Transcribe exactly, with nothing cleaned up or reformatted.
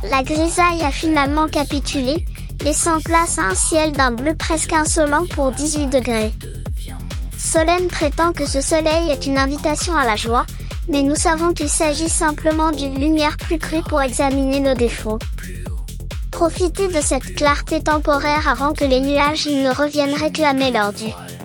La grisaille a finalement capitulé, laissant place à un ciel d'un bleu presque insolent pour dix-huit degrés. Solène prétend que ce soleil est une invitation à la joie, mais nous savons qu'il s'agit simplement d'une lumière plus crue pour examiner nos défauts. Profitez de cette clarté temporaire avant que les nuages ne reviennent réclamer leur dû.